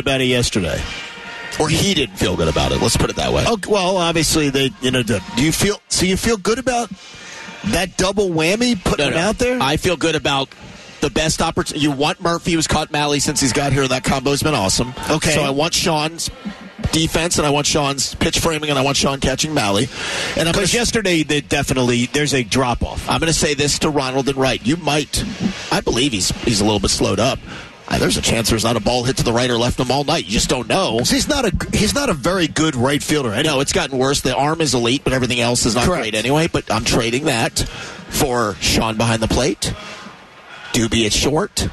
about it yesterday. Or he didn't feel good about it. Let's put it that way. Oh, well, obviously, do you feel good about that double whammy putting it out there? I feel good about the best opportunity. You want Murphy, who's caught Malley since he's got here. That combo's been awesome. Okay. So I want Sean's defense, and I want Sean's pitch framing, and I want Sean catching Malley. And because yesterday, there's a drop-off. I'm going to say this to Ronald and Wright. I believe he's a little bit slowed up. There's a chance there's not a ball hit to the right or left of him all night. You just don't know. He's not a very good right fielder. No, it's gotten worse. The arm is elite, but everything else is not great anyway. But I'm trading that for Sean behind the plate, Doobie at short,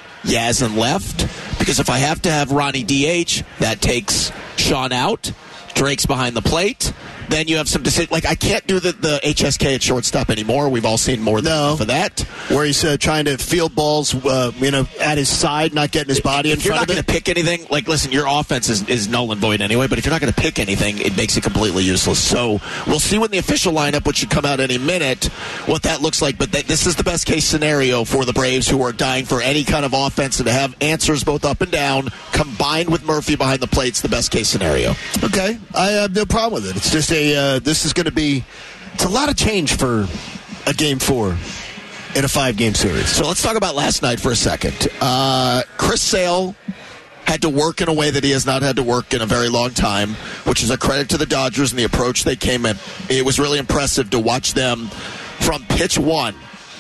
Yaz in left. Because if I have to have Ronnie DH, that takes Sean out. Drake's behind the plate. Then you have some decision. Like, I can't do the HSK at shortstop anymore. We've all seen more than enough of that. Where he's trying to field balls, at his side, not getting his body in front of it. If you're not going to pick anything, like, listen, your offense is null and void anyway, but if you're not going to pick anything, it makes it completely useless. So we'll see when the official lineup, which should come out any minute, what that looks like. But this is the best case scenario for the Braves, who are dying for any kind of offense, and to have answers both up and down, combined with Murphy behind the plate, it's the best case scenario. Okay. I have no problem with it. It's just this is going to be, it's a lot of change for a Game 4 in a 5-game series. So let's talk about last night for a second. Chris Sale had to work in a way that he has not had to work in a very long time, which is a credit to the Dodgers and the approach they came in. It was really impressive to watch them from pitch one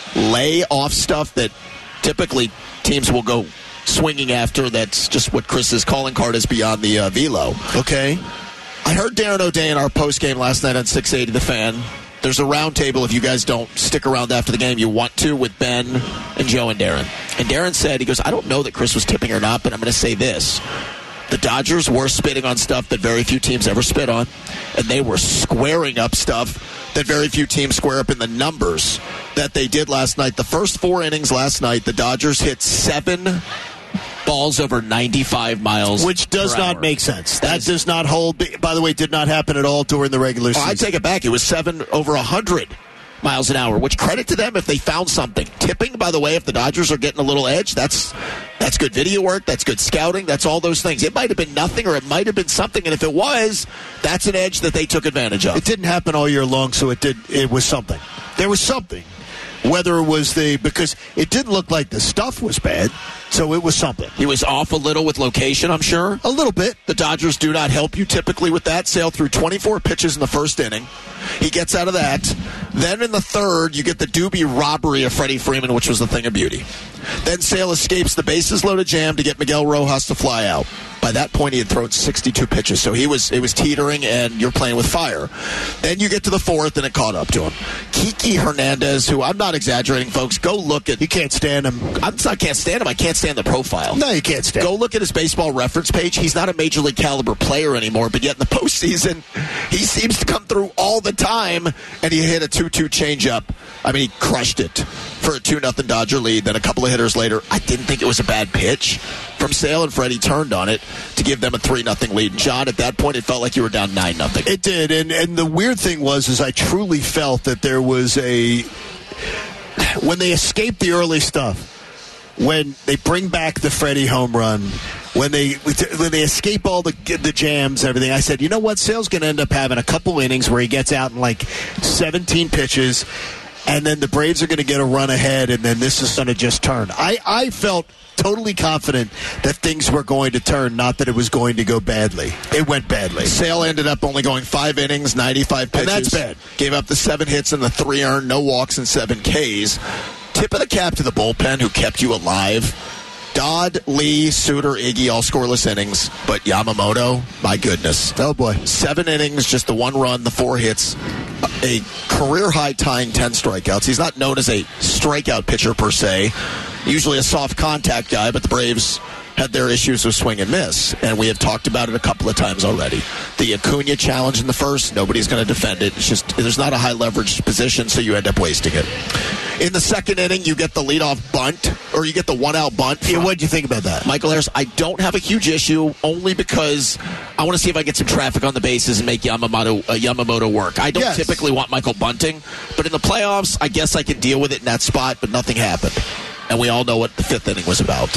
lay off stuff that typically teams will go swinging after. That's just what Chris's calling card is beyond the velo. Okay. I heard Darren O'Day in our postgame last night on 680 The Fan. There's a round table if you guys don't stick around after the game. You want to with Ben and Joe and Darren. And Darren said, he goes, I don't know that Chris was tipping or not, but I'm going to say this. The Dodgers were spitting on stuff that very few teams ever spit on, and they were squaring up stuff that very few teams square up in the numbers that they did last night. The first 4 innings last night, the Dodgers hit 7 balls over 95 miles which does per not hour. Make sense. That does not hold. By the way, did not happen at all during the regular season. I take it back. It was 7 over 100 miles an hour, which credit to them if they found something. Tipping, by the way, if the Dodgers are getting a little edge, that's good video work, that's good scouting, that's all those things. It might have been nothing or it might have been something, and if it was, that's an edge that they took advantage of. It didn't happen all year long, so it was something. There was something. Whether it was because it didn't look like the stuff was bad, so it was something. He was off a little with location, I'm sure. A little bit. The Dodgers do not help you typically with that. Sale threw 24 pitches in the first inning. He gets out of that. Then in the third, you get the Doobie robbery of Freddie Freeman, which was the thing of beauty. Then Sale escapes the bases loaded jam to get Miguel Rojas to fly out. By that point, he had thrown 62 pitches, so it was teetering, and you're playing with fire. Then you get to the fourth, and it caught up to him. Kiki Hernandez, who I'm not exaggerating, folks, go look at. You can't stand him. I can't stand him. I can't stand the profile. No, you can't stand him. Go look at his baseball reference page. He's not a major league caliber player anymore, but yet in the postseason, he seems to come through all the time, and he hit a 2-2 changeup. I mean, he crushed it for a 2-0 Dodger lead. Then a couple of hitters later, I didn't think it was a bad pitch from Sale, and Freddie turned on it to give them a 3-0 lead. And John, at that point, it felt like you were down 9-0. It did, and the weird thing was I truly felt that there was when they escaped the early stuff, when they bring back the Freddie home run, when they escape all the jams and everything, I said, you know what, Sale's going to end up having a couple innings where he gets out in like 17 pitches, and then the Braves are going to get a run ahead, and then this is going to just turn. I felt totally confident that things were going to turn, not that it was going to go badly. It went badly. Sale ended up only going 5 innings, 95 pitches. And that's bad. Gave up the 7 hits and the 3 earned, no walks and 7 Ks. Tip of the cap to the bullpen who kept you alive. Dodd, Lee, Suter, Iggy, all scoreless innings. But Yamamoto, my goodness. Oh, boy. 7 innings, just the 1 run, the 4 hits. A career-high tying 10 strikeouts. He's not known as a strikeout pitcher per se. Usually a soft contact guy, but the Braves had their issues with swing and miss, and we have talked about it a couple of times already. The Acuna challenge in the first, nobody's going to defend it. It's just there's not a high leverage position, so you end up wasting it. In the second inning, you get the leadoff bunt, or you get the 1-out bunt. Yeah, what did you think about that? Michael Harris, I don't have a huge issue, only because I want to see if I get some traffic on the bases and make Yamamoto work. I don't typically want Michael bunting, but in the playoffs, I guess I can deal with it in that spot, but nothing happened. And we all know what the 5th inning was about.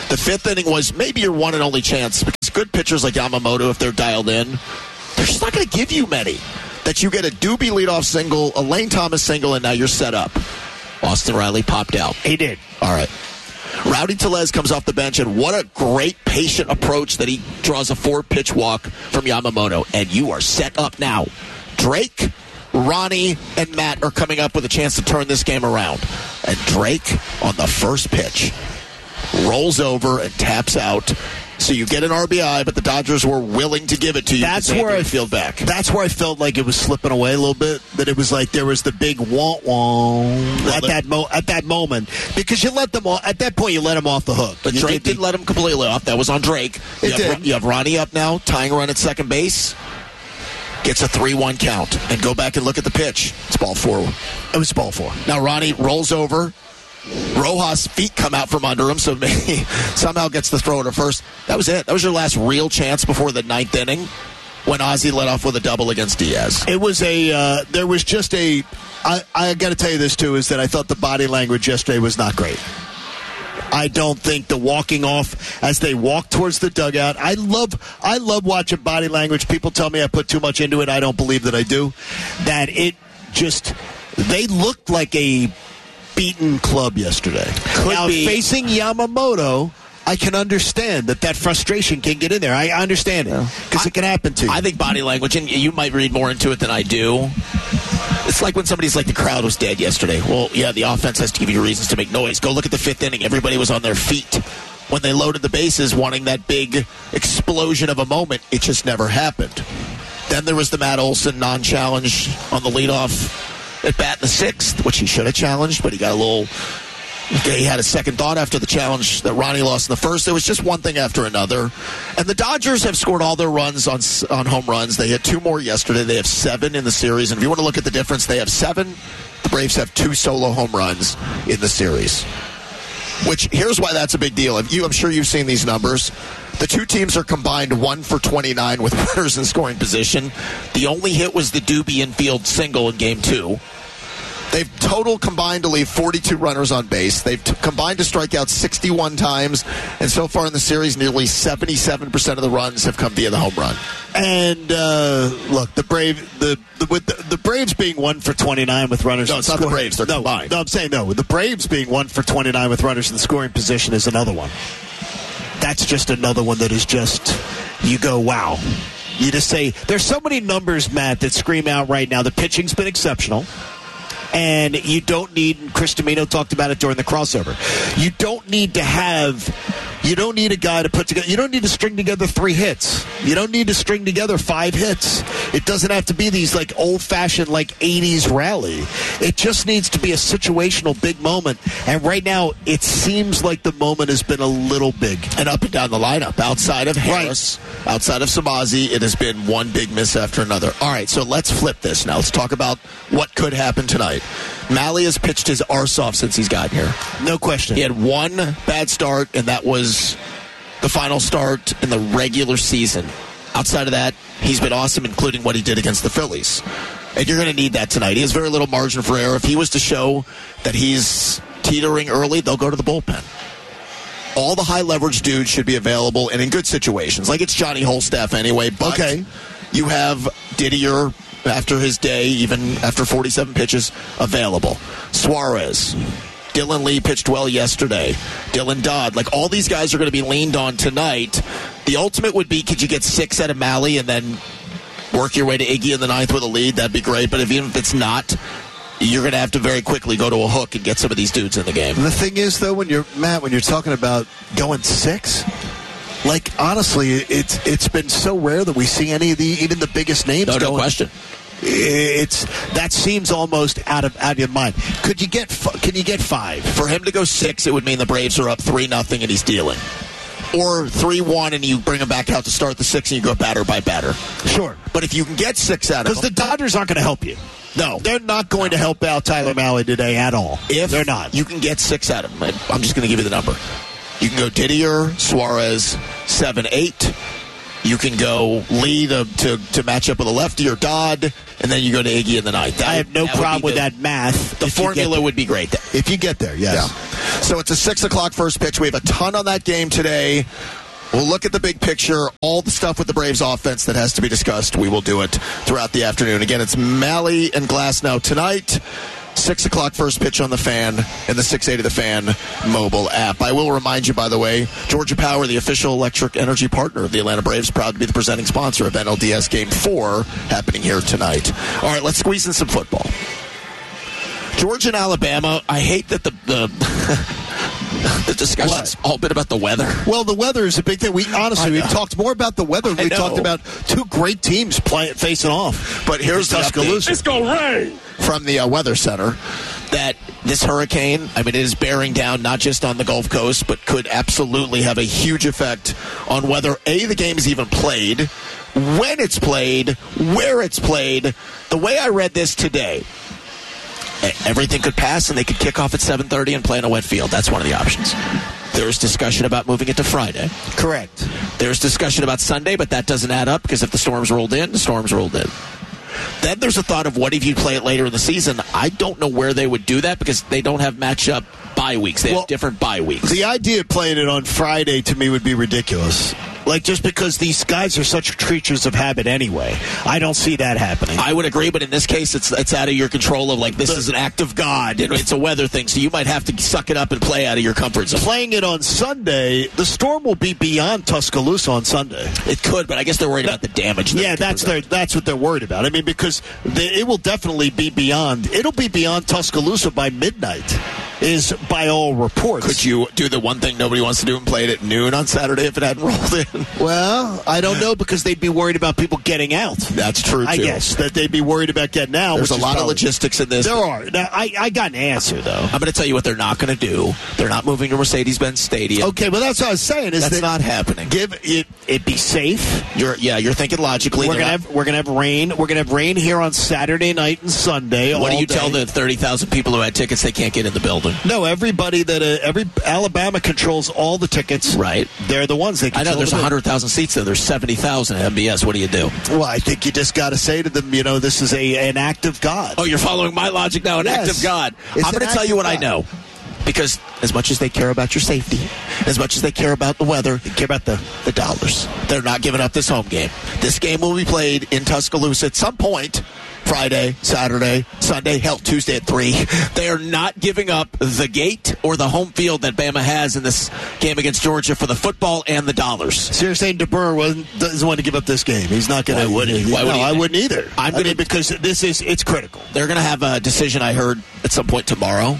The fifth inning was maybe your one and only chance because good pitchers like Yamamoto, if they're dialed in, they're just not going to give you many. That you get a Doobie leadoff single, a Lane Thomas single, and now you're set up. Austin Riley popped out. He did. All right. Rowdy Tellez comes off the bench, and what a great patient approach that he draws a 4-pitch walk from Yamamoto. And you are set up now. Drake, Ronnie, and Matt are coming up with a chance to turn this game around. And Drake, on the first pitch, rolls over and taps out. So you get an RBI, but the Dodgers were willing to give it to you. That's where I feel back. That's where I felt like it was slipping away a little bit. That it was like there was the big wah-wah at that moment because you let them off. At that point, you let them off the hook. But Drake didn't let him completely off. That was on Drake. You have Ronnie up now, tying a run at second base. Gets a 3-1 count. And go back and look at the pitch. It's ball 4. It was ball 4. Now Ronnie rolls over. Rojas' feet come out from under him, so maybe somehow gets the throw to first. That was it. That was your last real chance before the 9th inning when Ozzie led off with a double against Diaz. It was there was just I got to tell you this, too, is that I thought the body language yesterday was not great. I don't think the walking off as they walk towards the dugout. I love watching body language. People tell me I put too much into it. I don't believe that I do. That they looked like a beaten club yesterday. Facing Yamamoto, I can understand that frustration can get in there. I understand it because it can happen to you. I think body language, and you might read more into it than I do. It's like when somebody's like, the crowd was dead yesterday. Well, yeah, the offense has to give you reasons to make noise. Go look at the 5th inning. Everybody was on their feet when they loaded the bases, wanting that big explosion of a moment. It just never happened. Then there was the Matt Olson non-challenge on the leadoff at bat in the 6th, which he should have challenged, but he got he had a second thought after the challenge that Ronnie lost in the first. It was just one thing after another. And the Dodgers have scored all their runs on home runs. They had 2 more yesterday. They have 7 in the series. And if you want to look at the difference, they have 7. The Braves have 2 solo home runs in the series. Which, here's why that's a big deal. I'm sure you've seen these numbers. The 2 teams are combined 1 for 29 with runners in scoring position. The only hit was the Doobie infield single in Game 2. They've total combined to leave 42 runners on base. They've combined to strike out 61 times. And so far in the series, nearly 77% of the runs have come via the home run. And look, the Braves being 1 for 29 with runners. No, it's not the Braves. They're combined. No, I'm saying no. The Braves being 1 for 29 with runners in scoring position is another one. That's just another one that is just, you go, wow. You just say, there's so many numbers, Matt, that scream out right now. The pitching's been exceptional. And you don't need, Chris Domino talked about it during the crossover, you don't need a guy to put together, you don't need to string together 3 hits. You don't need to string together 5 hits. It doesn't have to be these like old-fashioned like 80s rally. It just needs to be a situational big moment. And right now, it seems like the moment has been a little big. And up and down the lineup, outside of Harris, outside of Samazi, it has been one big miss after another. All right, so let's flip this now. Let's talk about what could happen tonight. Malley has pitched his arse off since he's gotten here. No question. He had 1 bad start, and that was the final start in the regular season. Outside of that, he's been awesome, including what he did against the Phillies. And you're going to need that tonight. He has very little margin for error. If he was to show that he's teetering early, they'll go to the bullpen. All the high-leverage dudes should be available and in good situations. Like it's Johnny Holstaff anyway, but you have Didier after his day, even after 47 pitches, available. Suarez. Dylan Lee pitched well yesterday. Dylan Dodd. Like, all these guys are going to be leaned on tonight. The ultimate would be, could you get 6 out of Malley and then work your way to Iggy in the 9th with a lead? That'd be great. But even if it's not, you're going to have to very quickly go to a hook and get some of these dudes in the game. The thing is, though, when you're talking about going 6, like, honestly, it's been so rare that we see any of even the biggest names going. No question. That seems almost out of your mind. Can you get 5? For him to go 6, it would mean the Braves are up 3-0 and he's dealing. Or 3-1 and you bring him back out to start the 6 and you go batter by batter. Sure. But if you can get 6 out of him, because the Dodgers aren't going to help you. No. They're not going to help out Tyler Malley today at all. If they're not. You can get 6 out of him. I'm just going to give you the number. You can go Didier, Suarez, 7-8. You can go Lee to match up with a lefty or Dodd, and then you go to Iggy in the 9th. I have no problem with that math. The formula would be great. If you get there, yes. So it's a 6 o'clock first pitch. We have a ton on that game today. We'll look at the big picture, all the stuff with the Braves offense that has to be discussed. We will do it throughout the afternoon. Again, it's Malley and Glasnow tonight. 6 o'clock first pitch on the Fan and the 680 The Fan mobile app. I will remind you, by the way, Georgia Power, the official electric energy partner of the Atlanta Braves, proud to be the presenting sponsor of NLDS Game 4 happening here tonight. All right, let's squeeze in some football. Georgia and Alabama, I hate that the discussion's all been about the weather. Well, the weather is a big thing. We've talked more about the weather. We've talked about two great teams facing off. But here's the update. It's going to rain. From the Weather Center, that this hurricane, it is bearing down not just on the Gulf Coast, but could absolutely have a huge effect on whether, A, the game is even played, when it's played, where it's played. The way I read this today, everything could pass and they could kick off at 7:30 and play in a wet field. That's one of the options. There's discussion about moving it to Friday. Correct. There's discussion about Sunday, but that doesn't add up because if the storm's rolled in, the storm's rolled in. Then there's a thought of what if you play it later in the season. I don't know where they would do that because they don't have matchup bye weeks. They have different bye weeks. The idea of playing it on Friday to me would be ridiculous. Just because these guys are such creatures of habit anyway. I don't see that happening. I would agree, but in this case, it's out of your control of, this is an act of God. It's a weather thing, so you might have to suck it up and play out of your comfort zone. Playing it on Sunday, the storm will be beyond Tuscaloosa on Sunday. It could, but I guess they're worried about the damage. Yeah, that's what they're worried about. Because it will definitely be beyond. It'll be beyond Tuscaloosa by midnight, is by all reports. Could you do the one thing nobody wants to do and play it at noon on Saturday if it hadn't rolled in? Well, I don't know because they'd be worried about people getting out. That's true, too. I guess that they'd be worried about getting out. There's a lot of logistics in this. There are. Now, I got an answer, though. I'm going to tell you what they're not going to do. They're not moving to Mercedes-Benz Stadium. Okay, well, that's what I was saying. That's not happening. Give it be safe. You're thinking logically. We're gonna have rain. We're gonna have rain here on Saturday night and Sunday. What do you tell the 30,000 people who had tickets they can't get in the building? No, everybody every Alabama controls all the tickets. Right, they're the ones they control. I know there's 100,000 seats there. There's 70,000 at MBS. What do you do? Well, I think you just got to say to them, this is an act of God. Oh, you're following my logic now. An act of God. I'm going to tell you what I know. Because as much as they care about your safety, as much as they care about the weather, they care about the dollars. They're not giving up this home game. This game will be played in Tuscaloosa at some point. Friday, Saturday, Sunday, hell, Tuesday at 3. They are not giving up the gate or the home field that Bama has in this game against Georgia for the football and the dollars. So you're saying DeBoer doesn't want to give up this game? He's not going to. I wouldn't either. Because it's critical. They're going to have a decision, I heard, at some point tomorrow.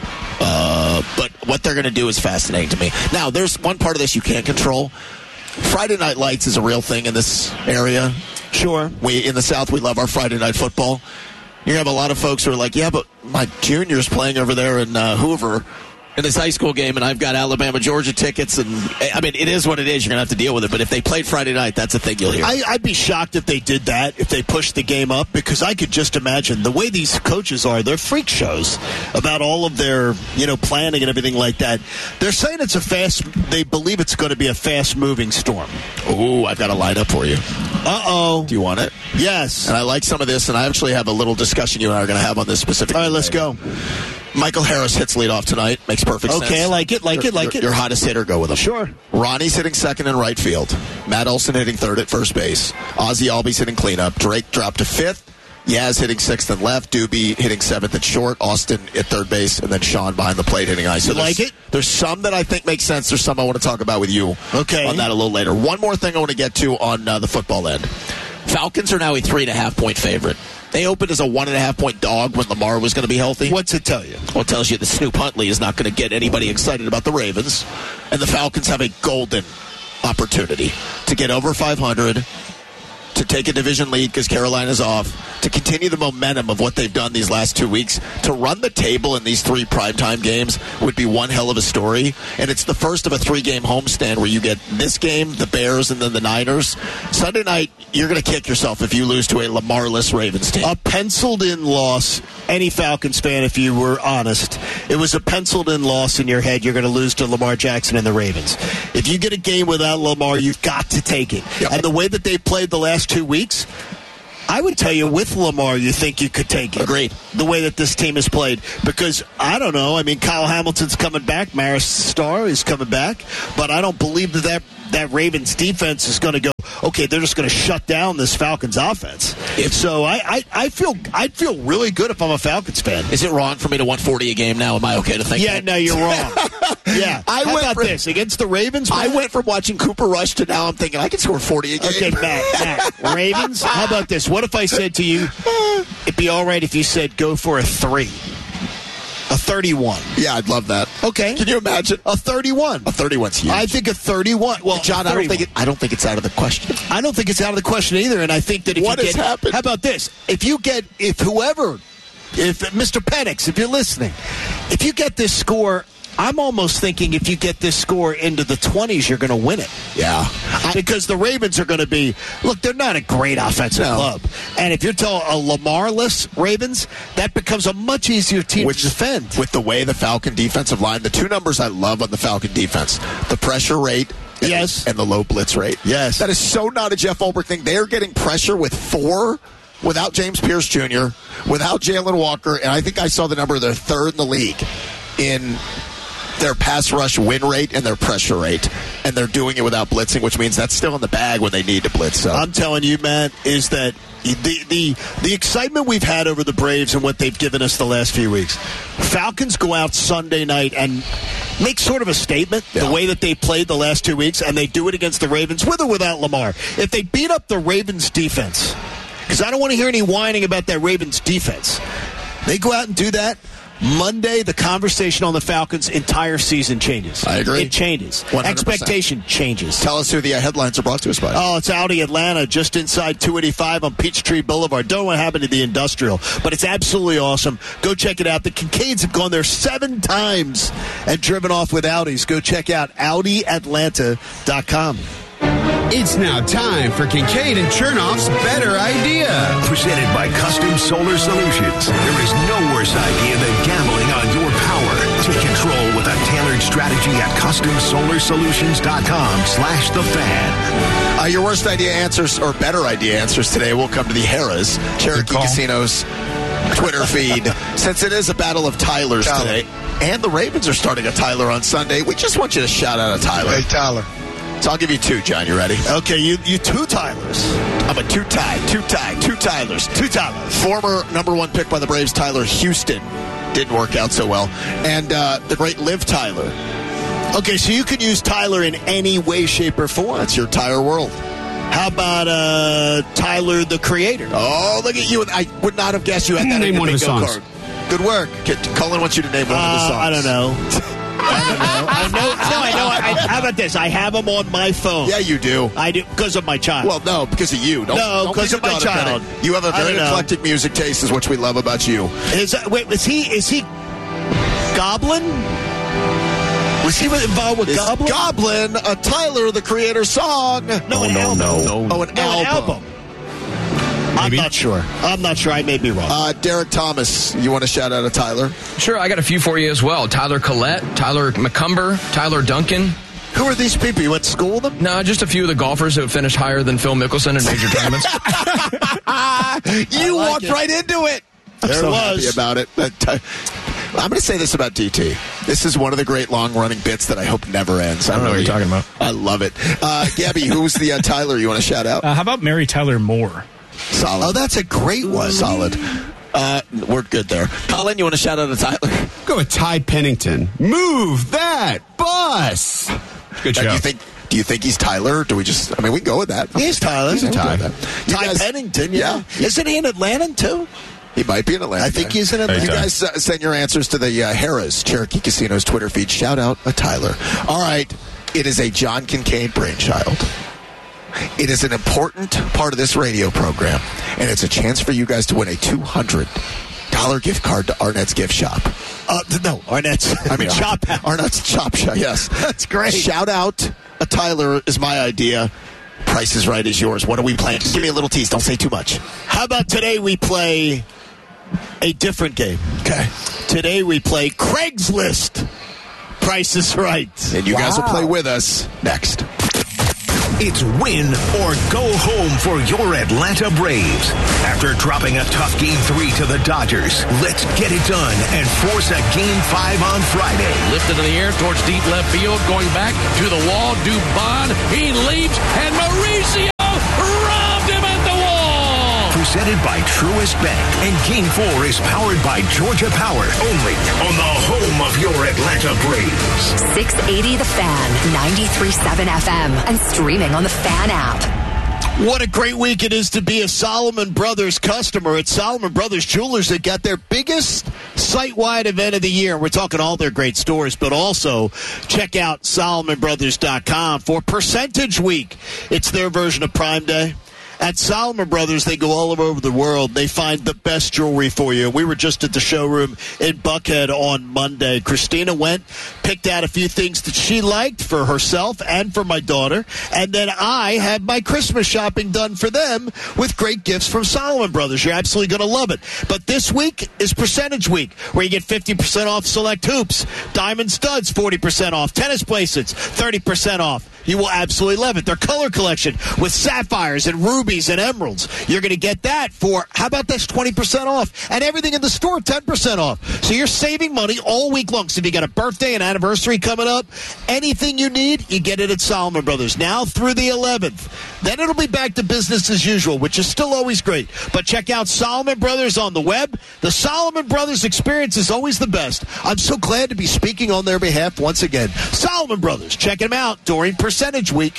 But what they're going to do is fascinating to me. Now, there's one part of this you can't control. Friday Night Lights is a real thing in this area. Sure. In the South, we love our Friday night football. You have a lot of folks who are like, yeah, but my junior's playing over there in Hoover in this high school game, and I've got Alabama-Georgia tickets, and it is what it is. You're going to have to deal with it, but if they played Friday night, that's a thing you'll hear. I'd be shocked if they did that, if they pushed the game up, because I could just imagine the way these coaches are, they're freak shows about all of their, planning and everything like that. They're saying they believe it's going to be a fast-moving storm. Ooh, I've got a lineup for you. Uh-oh. Do you want it? Yes. And I like some of this, and I actually have a little discussion you and I are going to have on this specific. All right, let's go. Michael Harris hits leadoff tonight. Makes perfect sense. Okay, I like it. Your hottest hitter, go with him. Sure. Ronnie's hitting second in right field. Matt Olson hitting third at first base. Ozzie Albies hitting cleanup. Drake dropped to fifth. Yaz hitting sixth and left. Doobie hitting seventh at short. Austin at third base. And then Sean behind the plate hitting ice. So like it? There's some that I think make sense. There's some I want to talk about with you on that a little later. One more thing I want to get to on the football end. Falcons are now a 3.5-point favorite. They opened as a 1.5-point dog when Lamar was going to be healthy. What's it tell you? Well, it tells you that Snoop Huntley is not going to get anybody excited about the Ravens. And the Falcons have a golden opportunity to get over 500, to take a division lead because Carolina's off, to continue the momentum of what they've done these last 2 weeks. To run the table in these 3 primetime games would be one hell of a story. And it's the first of a 3-game homestand where you get this game, the Bears, and then the Niners. Sunday night, you're going to kick yourself if you lose to a Lamar-less Ravens team. A penciled-in loss. Any Falcons fan, if you were honest, it was a penciled-in loss in your head. You're going to lose to Lamar Jackson and the Ravens. If you get a game without Lamar, you've got to take it. Yep. And the way that they played the last 2 weeks, I would tell you, with Lamar, you think you could take it. Agreed. The way that this team has played. Because, I don't know, I mean, Kyle Hamilton's coming back. Maris Starr is coming back. But I don't believe that Ravens defense is going to go, okay, they're just going to shut down this Falcons offense. So I'd feel really good if I'm a Falcons fan. Is it wrong for me to 140 a game now? Am I okay to think that? No, you're wrong. Yeah. How about this? Against the Ravens? I went from watching Cooper Rush to now I'm thinking I can score 40 a game. Okay, Matt, Ravens? How about this? What if I said to you, it'd be all right if you said go for a 3? A 31. Yeah, I'd love that. Okay. Can you imagine? A 31. A 31's huge. I think a 31. Well, John, I don't think it's out of the question. I don't think it's out of the question either, and I think that if what you has get, happened? How about this? If Mr. Penix, if you're listening, if you get this score, I'm almost thinking if you get this score into the 20s, you're going to win it. Yeah. Because the Ravens are going to be, look, they're not a great offensive club. And if you're telling a Lamar-less Ravens, that becomes a much easier team to defend. With the way the Falcon defensive line, the two numbers I love on the Falcon defense, the pressure rate yes, and the low blitz rate. Yes. That is so not a Jeff Ulbrich thing. They are getting pressure with 4 without James Pierce Jr., without Jalen Walker, and I think I saw the number, they're third in the league in their pass rush win rate and their pressure rate, and they're doing it without blitzing, which means that's still in the bag when they need to blitz. So I'm telling you, Matt, is that the excitement we've had over the Braves and what they've given us the last few weeks. Falcons go out Sunday night and make sort of a statement, the way that they played the last 2 weeks, and they do it against the Ravens with or without Lamar. If they beat up the Ravens defense, because I don't want to hear any whining about that Ravens defense, they go out and do that, Monday, the conversation on the Falcons' entire season changes. I agree. It changes. 100%. Expectation changes. Tell us who the headlines are brought to us by. Oh, it's Audi Atlanta, just inside 285 on Peachtree Boulevard. Don't know what happened to the Industrial, but it's absolutely awesome. Go check it out. The Kincaids have gone there 7 times and driven off with Audis. Go check out AudiAtlanta.com. It's now time for Kincaid and Chernoff's Better Idea. Presented by Custom Solar Solutions. There is no worse idea than gambling on your power. Take control with a tailored strategy at CustomSolarSolutions.com/thefan. Your worst idea answers, or better idea answers today, will come to the Harrah's, Cherokee Casino's Twitter feed. Since it is a battle of Tylers today, and the Ravens are starting a Tyler on Sunday, we just want you to shout out a Tyler. Hey, Tyler. So I'll give you 2, John. You ready? Okay, you 2 Tylers. I'm a 2 Tylers. 2 Tylers. Former number 1 pick by the Braves, Tyler Houston. Didn't work out so well. And the great Liv Tyler. Okay, so you can use Tyler in any way, shape, or form. That's your Tyler world. How about Tyler, the Creator? Oh, look at you. I would not have guessed you had that name in one of your his bingo songs. card. Good work. Cullen wants you to name one of his songs. I don't know. I know. How about this? I have them on my phone. Yeah, you do. I do, because of my child. Well, no, because of you. No, because of my child. You have a very eclectic music taste, is what we love about you. Is he Goblin? Was he involved with Goblin? Goblin, a Tyler, the Creator song. No. Oh, an album. I'm not sure. I may be wrong. Derek Thomas, you want to shout out a Tyler? Sure, I got a few for you as well. Tyler Collette, Tyler McCumber, Tyler Duncan. Who are these people? You went to school with them? No, just a few of the golfers who have finished higher than Phil Mickelson in major tournaments. You walked right into it. There so was. Happy about it. I'm going to say this about DT. This is one of the great long-running bits that I hope never ends. I don't know what you're talking about. I love it. Gabby, who's the Tyler you want to shout out? How about Mary Tyler Moore? Solid. Oh, that's a great one. Solid. We're good there. Colin, you want to shout out a Tyler? Go with Ty Pennington. Move that bus. Good show. Do you think he's Tyler? Or do we just? I mean, we can go with that. He's Tyler. He's a Ty. Ty Pennington. Yeah. Isn't he in Atlanta too? He might be in Atlanta. I think he's in Atlanta. You guys send your answers to the Harrah's, Cherokee Casino's Twitter feed. Shout out a Tyler. All right. It is a John Kincaid brainchild. It is an important part of this radio program, and it's a chance for you guys to win a $200 gift card to Arnett's Gift Shop. No, Arnett's. Chop House. Arnett's Chop Shop, yes. That's great. Shout out a Tyler is my idea. Price is Right is yours. What are we playing? Just give me a little tease. Don't say too much. How about today we play a different game? Okay. Today we play Craigslist. Price is Right. And you guys will play with us next. It's win or go home for your Atlanta Braves. After dropping a tough Game 3 to the Dodgers, let's get it done and force a Game 5 on Friday. Lifted in the air towards deep left field, going back to the wall. Dubon, he leaps, and Mauricio robbed him at the wall. Presented by Truist Bank, and Game 4 is powered by Georgia Power, only on the home of your Atlanta Braves. 680 The Fan, 93.7 FM, and streaming on the Fan app. What a great week it is to be a Solomon Brothers customer. It's Solomon Brothers Jewelers that got their biggest site-wide event of the year. We're talking all their great stores, but also check out SolomonBrothers.com for Percentage Week. It's their version of Prime Day. At Solomon Brothers, they go all over the world. They find the best jewelry for you. We were just at the showroom in Buckhead on Monday. Christina went, picked out a few things that she liked for herself and for my daughter, and then I had my Christmas shopping done for them with great gifts from Solomon Brothers. You're absolutely going to love it. But this week is Percentage Week, where you get 50% off select hoops, diamond studs 40% off, tennis bracelets 30% off. You will absolutely love it. Their color collection with sapphires and rubies and emeralds. You're going to get that for, how about this, 20% off? And everything in the store, 10% off. So you're saving money all week long. So if you got a birthday and anniversary coming up, anything you need, you get it at Solomon Brothers. Now through the 11th. Then it'll be back to business as usual, which is still always great. But check out Solomon Brothers on the web. The Solomon Brothers experience is always the best. I'm so glad to be speaking on their behalf once again. Solomon Brothers, check them out during Percentage Week.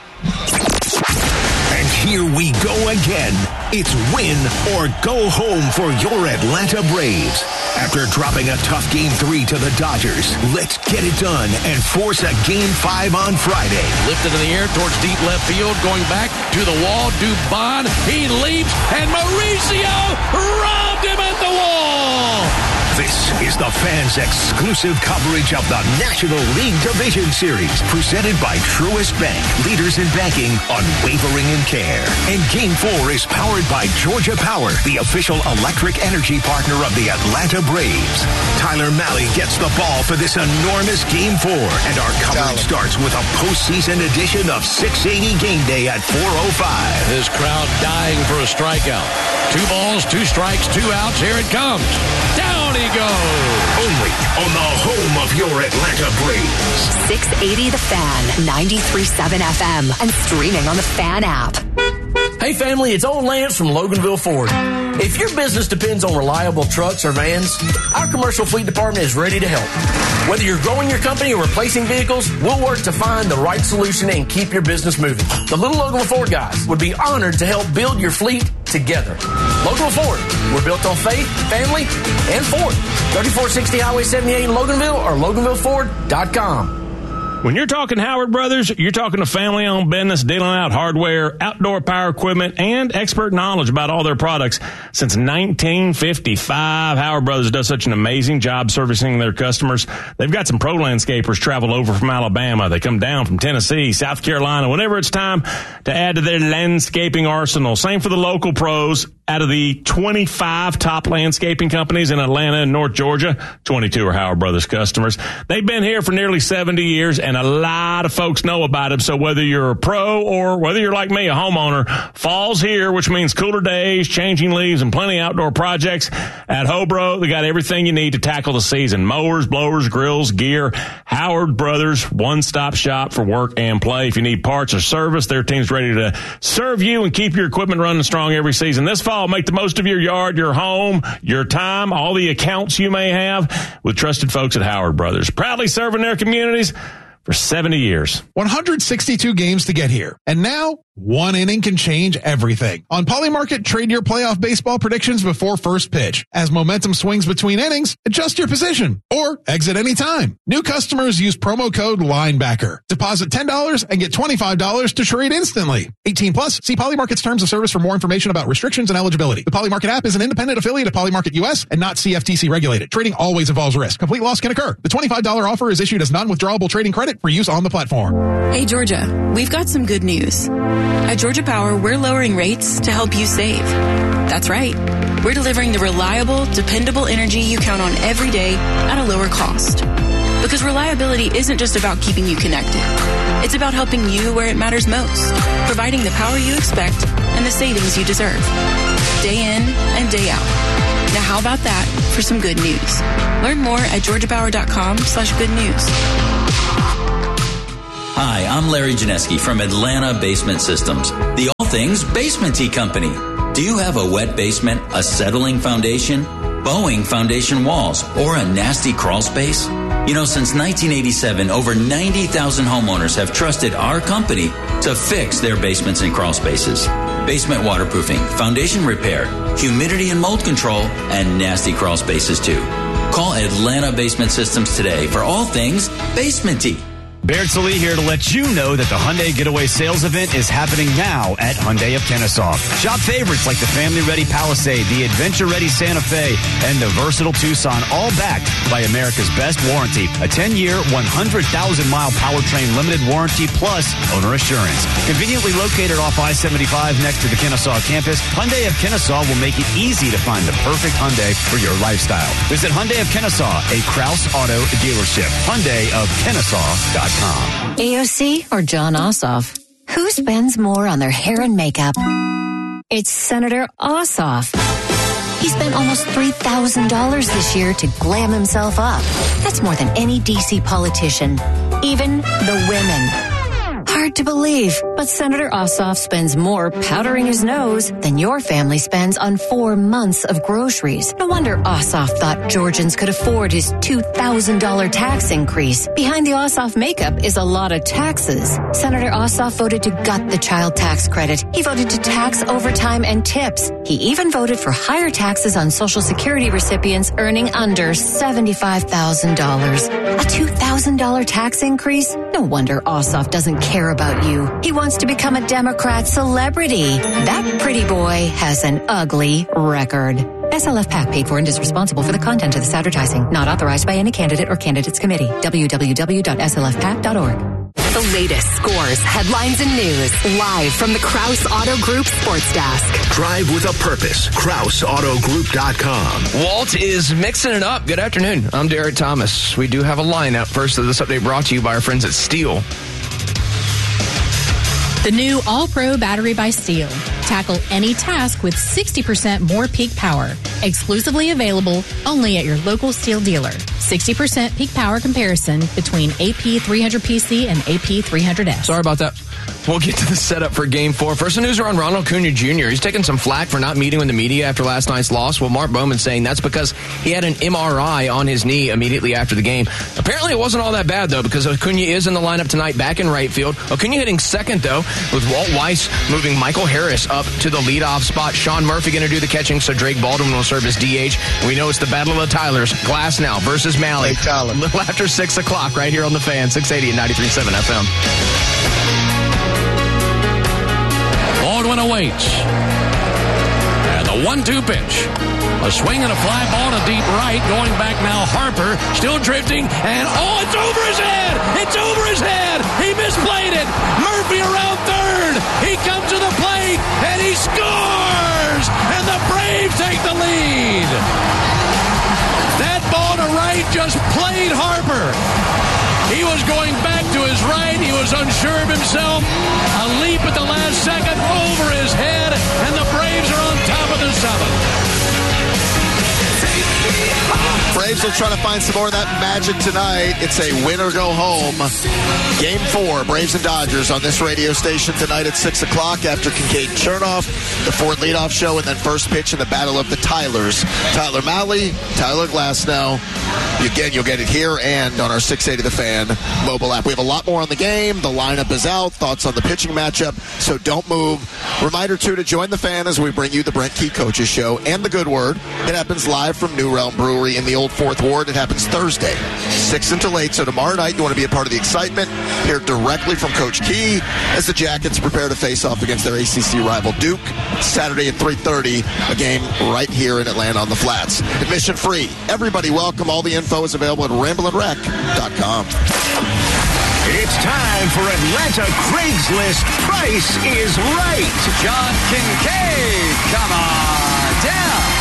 And here we go again. It's win or go home for your Atlanta Braves. After dropping a tough Game 3 to the Dodgers, let's get it done and force a Game 5 on Friday. Lifted in the air towards deep left field, going back to the wall. Dubon, he leaps, and Mauricio robbed him at the wall. This is the Fan's exclusive coverage of the National League Division Series, presented by Truist Bank, leaders in banking, unwavering in care. And Game 4 is powered by Georgia Power, the official electric energy partner of the Atlanta Braves. Tyler Malley gets the ball for this enormous Game 4, and our coverage starts with a postseason edition of 680 Game Day at 4:05. This crowd dying for a strikeout. 2 balls, 2 strikes, 2 outs. Here it comes. Down he goes. Only on the home of your Atlanta Braves. 680 The Fan, 93.7 FM, and streaming on the Fan app. Hey family, it's old Lance from Loganville Ford. If your business depends on reliable trucks or vans, our commercial fleet department is ready to help. Whether you're growing your company or replacing vehicles, we'll work to find the right solution and keep your business moving. The Little Loganville Ford guys would be honored to help build your fleet together. Loganville Ford, we're built on faith, family, and Ford. 3460 Highway 78 in Loganville or LoganvilleFord.com. When you're talking Howard Brothers, you're talking a family-owned business dealing out hardware, outdoor power equipment, and expert knowledge about all their products. Since 1955, Howard Brothers does such an amazing job servicing their customers. They've got some pro landscapers travel over from Alabama. They come down from Tennessee, South Carolina, whenever it's time to add to their landscaping arsenal. Same for the local pros. Out of the 25 top landscaping companies in Atlanta and North Georgia, 22 are Howard Brothers customers. They've been here for nearly 70 years, and a lot of folks know about them. So whether you're a pro or whether you're like me, a homeowner, fall's here, which means cooler days, changing leaves, and plenty of outdoor projects. At Hobro, they got everything you need to tackle the season. Mowers, blowers, grills, gear. Howard Brothers, one-stop shop for work and play. If you need parts or service, their team's ready to serve you and keep your equipment running strong every season. This fall, make the most of your yard, your home, your time, all the accounts you may have with trusted folks at Howard Brothers. Proudly serving their communities for 70 years. 162 games to get here. And now, one inning can change everything. On Polymarket, trade your playoff baseball predictions before first pitch. As momentum swings between innings, adjust your position or exit anytime. New customers use promo code LINEBACKER. Deposit $10 and get $25 to trade instantly. 18 plus, see Polymarket's terms of service for more information about restrictions and eligibility. The Polymarket app is an independent affiliate of Polymarket US and not CFTC regulated. Trading always involves risk. Complete loss can occur. The $25 offer is issued as non-withdrawable trading credit for use on the platform. Hey, Georgia, we've got some good news. At Georgia Power, we're lowering rates to help you save. That's right. We're delivering the reliable, dependable energy you count on every day at a lower cost. Because reliability isn't just about keeping you connected. It's about helping you where it matters most, providing the power you expect and the savings you deserve. Day in and day out. Now how about that for some good news? Learn more at georgiapower.com/good news. Hi, I'm Larry Janeski from Atlanta Basement Systems, the all things basement-y company. Do you have a wet basement, a settling foundation, bowing foundation walls, or a nasty crawl space? You know, since 1987, over 90,000 homeowners have trusted our company to fix their basements and crawl spaces. Basement waterproofing, foundation repair, humidity and mold control, and nasty crawl spaces too. Call Atlanta Basement Systems today for all things basement-y. Barrett Salee here to let you know that the Hyundai Getaway Sales Event is happening now at Hyundai of Kennesaw. Shop favorites like the family-ready Palisade, the adventure-ready Santa Fe, and the versatile Tucson, all backed by America's best warranty. A 10-year, 100,000-mile powertrain limited warranty plus owner assurance. Conveniently located off I-75 next to the Kennesaw campus, Hyundai of Kennesaw will make it easy to find the perfect Hyundai for your lifestyle. Visit Hyundai of Kennesaw, a Krause Auto dealership. Hyundai of Kennesaw.com. AOC or John Ossoff? Who spends more on their hair and makeup? It's Senator Ossoff. He spent almost $3,000 this year to glam himself up. That's more than any D.C. politician, even the women. Hard to believe, but Senator Ossoff spends more powdering his nose than your family spends on 4 months of groceries. No wonder Ossoff thought Georgians could afford his $2,000 tax increase. Behind the Ossoff makeup is a lot of taxes. Senator Ossoff voted to gut the child tax credit. He voted to tax overtime and tips. He even voted for higher taxes on Social Security recipients earning under $75,000. A $2,000 tax increase? No wonder Ossoff doesn't care about you. He wants to become a Democrat celebrity. That pretty boy has an ugly record. SLF PAC paid for and is responsible for the content of this advertising. Not authorized by any candidate or candidates committee. www.slfpac.org. The latest scores, headlines, and news. Live from the Krause Auto Group Sports Desk. Drive with a purpose. KrauseAutoGroup.com. Walt is mixing it up. Good afternoon. I'm Derek Thomas. We do have a lineup. First of this update brought to you by our friends at Steel. The new All-Pro battery by Steel. Tackle any task with 60% more peak power. Exclusively available only at your local Steel dealer. 60% peak power comparison between AP300PC and AP300S. Sorry about that. We'll get to the setup for Game 4. First, the news are on Ronald Acuna Jr. He's taking some flack for not meeting with the media after last night's loss. Well, Mark Bowman saying that's because he had an MRI on his knee immediately after the game. Apparently, it wasn't all that bad, though, because Acuna is in the lineup tonight back in right field. Acuna hitting second, though, with Walt Weiss moving Michael Harris up to the leadoff spot. Sean Murphy going to do the catching, so Drake Baldwin will serve as DH. We know it's the Battle of the Tylers. Glasnow versus Malley. A little after 6 o'clock right here on The Fan, 680 and 93.7 FM. Baldwin awaits. And the 1-2 pitch. A swing and a fly ball to deep right. Going back now, Harper still drifting. And it's over his head. It's over his head. He misplayed it. Murphy around third. He comes to the plate and he scores. And the Braves take the lead. That ball to right just played Harper. He was going back to his right. He was unsure of himself. A leap at the last second over his head, and the Braves are on top of the seventh. Braves will try to find some more of that magic tonight. It's a win or go home. Game 4, Braves and Dodgers on this radio station tonight at 6 o'clock after Kincaid and Chernoff, the Ford leadoff show, and then first pitch in the Battle of the Tylers. Tyler Malley, Tyler Glasnow. Again, you'll get it here and on our 680 The Fan mobile app. We have a lot more on the game. The lineup is out. Thoughts on the pitching matchup, so don't move. Reminder, too, to join The Fan as we bring you the Brent Key Coaches Show and The Good Word. It happens live from New Realm Brewery in the Old Fourth Ward. It happens Thursday, 6 until 8. So tomorrow night, you want to be a part of the excitement. Hear directly from Coach Key as the Jackets prepare to face off against their ACC rival Duke. Saturday at 3:30, a game right here in Atlanta on the Flats. Admission free. Everybody welcome. All the info is available at ramblinwreck.com. It's time for Atlanta Craigslist Price is Right. John Kincaid, come on down.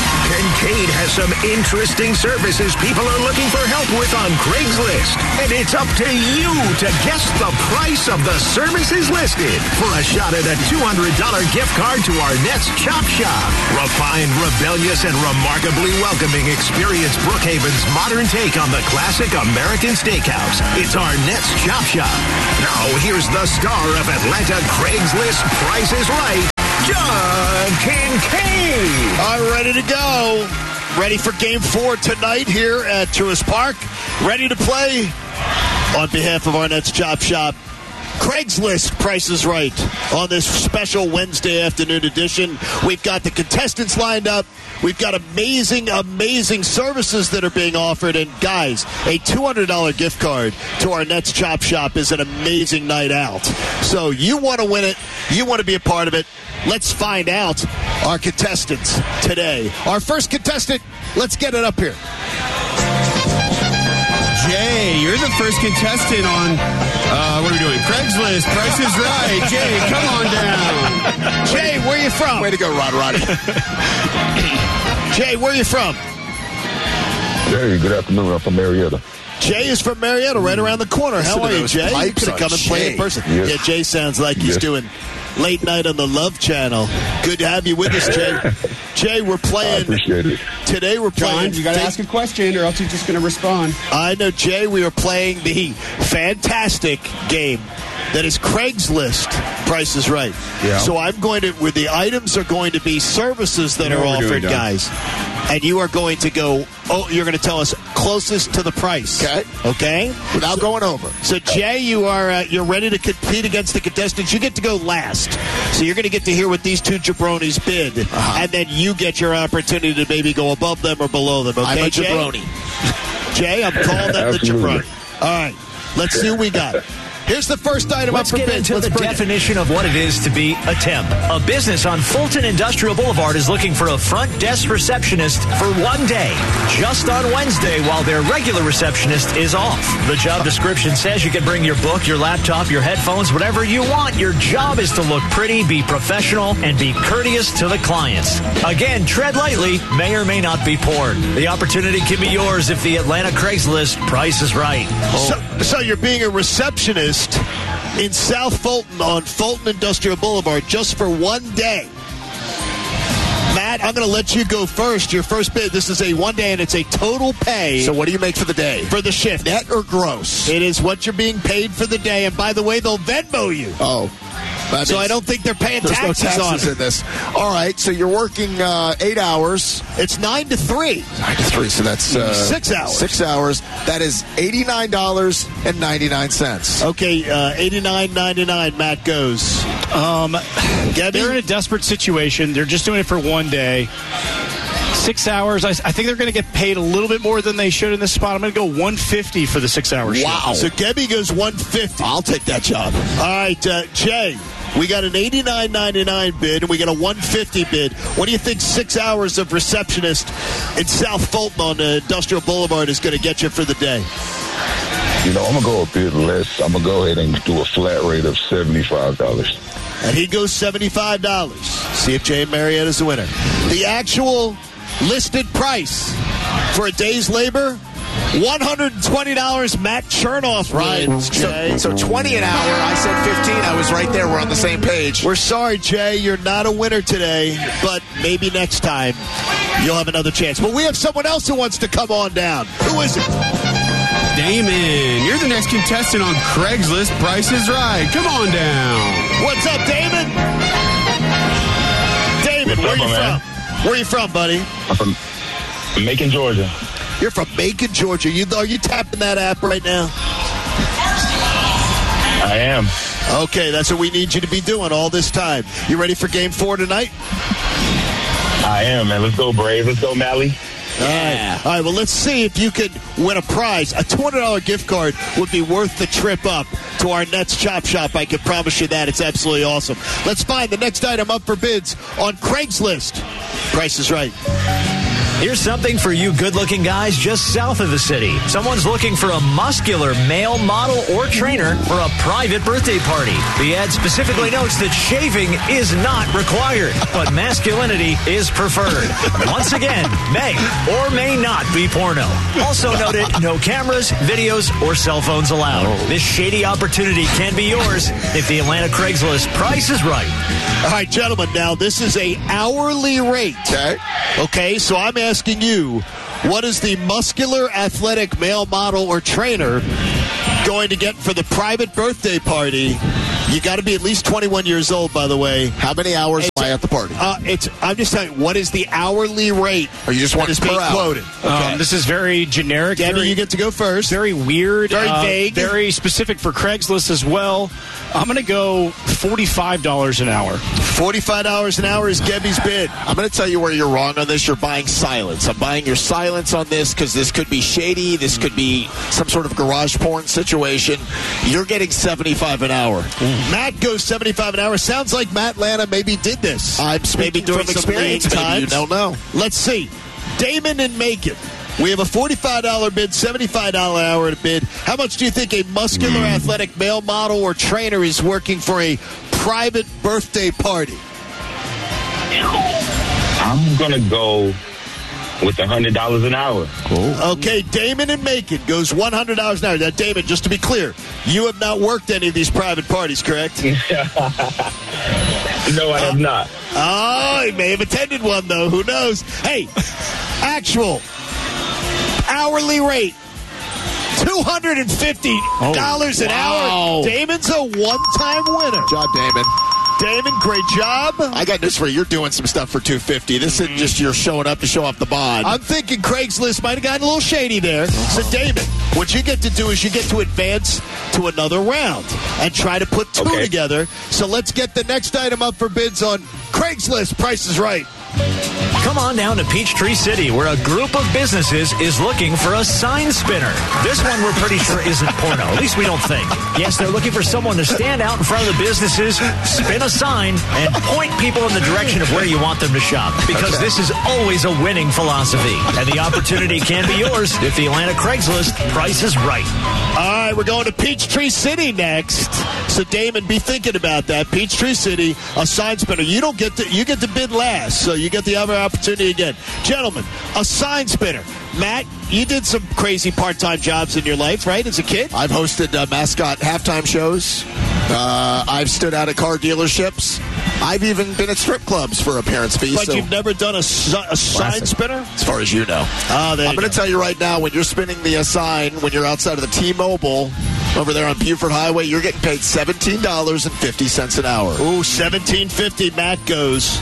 Kincaid has some interesting services people are looking for help with on Craigslist. And it's up to you to guess the price of the services listed for a shot at a $200 gift card to Arnett's Chop Shop. Refined, rebellious, and remarkably welcoming, experience Brookhaven's modern take on the classic American steakhouse. It's Arnett's Chop Shop. Now, here's the star of Atlanta Craigslist Price is Right, John Kincaid. All right, ready to go. Ready for Game 4 tonight here at Truist Park. Ready to play on behalf of Arnett's Chop Shop. Craigslist Price is Right on this special Wednesday afternoon edition. We've got the contestants lined up. We've got amazing, amazing services that are being offered. And guys, a $200 gift card to Arnett's Chop Shop is an amazing night out. So you want to win it. You want to be a part of it. Let's find out our contestants today. Our first contestant, let's get it up here. Jay, you're the first contestant on, what are we doing? Craigslist, Price is Right. Jay, come on down. Jay, where you from? Way to go, Roddy. Jay, where you from? Hey, good afternoon. I'm from Marietta. Jay is from Marietta, right around the corner. How are you, Jay? You could have come and played in person. Yes. Yeah, Jay sounds like he's doing late night on the Love Channel. Good to have you with us, Jay. Jay, we're playing. I appreciate it. Today we're playing. John, you got to ask a question or else you're just going to respond. I know, Jay. We are playing the fantastic game that is Craigslist Price is Right. Yeah. So I'm going to, where the items are going to be services that are offered, guys. And you are going to go, you're going to tell us closest to the price. Okay? Without going over. So, Jay, you're ready to compete against the contestants. You get to go last. So you're going to get to hear what these two jabronis bid. And then you get your opportunity to maybe go above them or below them. Okay, I'm a Jay? jabroni. Jay, I'm calling them the Absolutely. jabroni. All right. Let's see what we got. Here's the first item Let's up for get bids. into the definition of what it is to be a temp. A business on Fulton Industrial Boulevard is looking for a front desk receptionist for one day, just on Wednesday while their regular receptionist is off. The job description says you can bring your book, your laptop, your headphones, whatever you want. Your job is to look pretty, be professional, and be courteous to the clients. Again, tread lightly, may or may not be porn. The opportunity can be yours if the Atlanta Craigslist Price is Right. So you're being a receptionist in South Fulton on Fulton Industrial Boulevard just for one day. Matt, I'm going to let you go first. Your first bid. This is a one day, and it's a total pay. So what do you make for the day? For the shift. Net or gross? It is what you're being paid for the day. And by the way, they'll Venmo you. Oh. So I don't think they're paying There's taxes, no taxes on in this. All right, so you're working 8 hours. It's 9 to 3. 9 to 3, so that's 6 hours. 6 hours. That is $89.99. Okay, $89.99. Matt goes. They're in a desperate situation. They're just doing it for one day. 6 hours. I think they're going to get paid a little bit more than they should in this spot. I'm going to go $150 for the 6 hour shift. Wow. So Gebby goes $150. I'll take that job. All right, Jay. We got an $89.99 bid, and we got a $150 bid. What do you think 6 hours of receptionist in South Fulton on Industrial Boulevard is going to get you for the day? You know, I'm going to go a bit less. I'm going to go ahead and do a flat rate of $75. And he goes $75. See if Jay Marietta is the winner. The actual listed price for a day's labor, $120. Matt Chernoff wins, Jay. So 20 an hour. I said 15. I was right there. We're on the same page. We're sorry, Jay. You're not a winner today, but maybe next time you'll have another chance. But we have someone else who wants to come on down. Who is it? Damon, you're the next contestant on Craigslist Price is Right. Come on down. What's up, Damon? Damon, where are you from? Where are you from, buddy? I'm from Macon, Georgia. You're from Macon, Georgia. Are you tapping that app right now? I am. Okay, that's what we need you to be doing all this time. You ready for Game 4 tonight? I am, man. Let's go, Braves. Let's go, Mally. Yeah. All right, well, let's see if you can win a prize. A $200 gift card would be worth the trip up to Arnett's Chop Shop. I can promise you that. It's absolutely awesome. Let's find the next item up for bids on Craigslist. Price is Right. Here's something for you good-looking guys just south of the city. Someone's looking for a muscular male model or trainer for a private birthday party. The ad specifically notes that shaving is not required, but masculinity is preferred. Once again, may or may not be porno. Also noted, no cameras, videos, or cell phones allowed. This shady opportunity can be yours if the Atlanta Craigslist price is right. All right, gentlemen, now this is a hourly rate. Okay, so I'm asking you, what is the muscular, athletic male model or trainer going to get for the private birthday party? You got to be at least 21 years old, by the way. How many hours am I at the party? I'm just telling you, what is the hourly rate? Or you just want is per being hour? quoted? Okay. This is very generic. Debbie, you get to go first. Very weird. Very vague. Very specific for Craigslist as well. I'm going to go $45 an hour. $45 an hour is Gebby's bid. I'm going to tell you where you're wrong on this. You're buying silence. I'm buying your silence on this because this could be shady. This could be some sort of garage porn situation. You're getting $75 an hour. Matt goes $75 an hour. Sounds like Matt Lana maybe did this. I'm speaking during from some experience. lean Maybe times. you don't know. Let's see. Damon and Macon. We have a $45 bid, $75 an hour to bid. How much do you think a muscular, athletic male model or trainer is working for a private birthday party? I'm going to go with $100 an hour. Cool. Okay, Damon and Macon goes $100 an hour. Now, Damon, just to be clear, you have not worked any of these private parties, correct? No, I have not. Oh, he may have attended one, though. Who knows? Hey, actual hourly rate, $250 an hour. Damon's a one-time winner. Good job, Damon. Damon, great job. I got news for you. You're doing some stuff for $250. This isn't just you're showing up to show off the bod. I'm thinking Craigslist might have gotten a little shady there. So, Damon, what you get to do is you get to advance to another round and try to put two together. So let's get the next item up for bids on Craigslist. Price is Right. Come on down to Peachtree City, where a group of businesses is looking for a sign spinner. This one we're pretty sure isn't porno. At least we don't think. Yes, they're looking for someone to stand out in front of the businesses, spin a sign, and point people in the direction of where you want them to shop. Because this is always a winning philosophy. And the opportunity can be yours if the Atlanta Craigslist price is right. All right, we're going to Peachtree City next. So, Damon, be thinking about that. Peachtree City, a sign spinner. You get to bid last, so you get the other opportunity again. Gentlemen, a sign spinner. Matt, you did some crazy part-time jobs in your life, right, as a kid? I've hosted mascot halftime shows. I've stood out at car dealerships. I've even been at strip clubs for appearance fees. But you've never done a sign spinner? As far as you know. I'm going to tell you right now, when you're spinning the sign, when you're outside of the T-Mobile over there on Buford Highway, you're getting paid $17.50 an hour. Ooh, $17.50. Matt goes.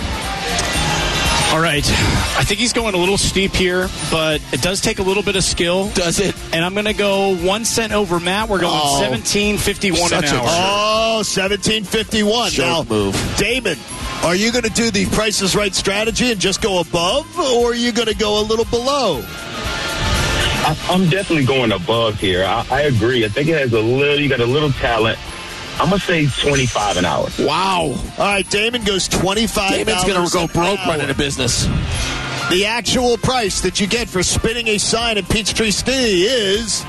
All right. I think he's going a little steep here, but it does take a little bit of skill. Does it? And I'm going to go 1 cent over Matt. We're going $17.51 an hour. Oh, $17.51. Now, move. Damon, are you going to do the Price is Right strategy and just go above, or are you going to go a little below? I'm definitely going above here. I agree. I think it has you got a little talent. I'm going to say $25 an hour. Wow. All right, Damon goes $25. Damon's going to go broke running a business. The actual price that you get for spinning a sign in Peachtree City is